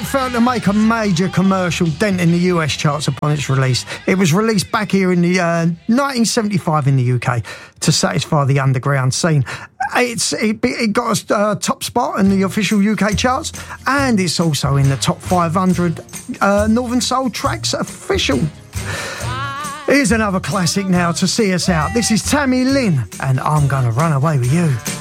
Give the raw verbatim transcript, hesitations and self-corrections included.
failed to make a major commercial dent in the U S charts upon its release. It was released back here in the uh, nineteen seventy-five in the U K to satisfy the underground scene. It's it, it got a uh, top spot in the official U K charts, and it's also in the top five hundred uh, Northern Soul Tracks official. Here's another classic now to see us out. This is Tammy Lynn, and I'm Gonna Run Away With You.